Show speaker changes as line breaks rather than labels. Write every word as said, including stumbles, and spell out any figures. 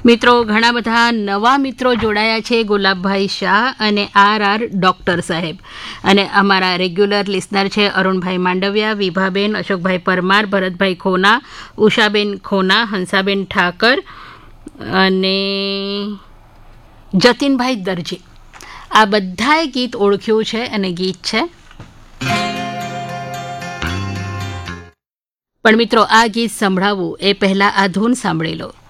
મિત્રો ઘણા બધા નવા મિત્રો જોડાયા છે, ગુલાબભાઈ શાહ અને આર આર ડૉક્ટર સાહેબ, અને અમારા રેગ્યુલર લિસનર છે અરુણભાઈ માંડવિયા, વિભાબેન, અશોકભાઈ પરમાર, ભરતભાઈ ખોના, ઉષાબેન ખોના, હંસાબેન ઠાકર અને જતીનભાઈ દરજી. આ બધાએ ગીત ઓળખ્યું છે અને ગીત છે. પણ મિત્રો આ ગીત સંભળાવવું એ પહેલાં આ ધૂન સાંભળી લો.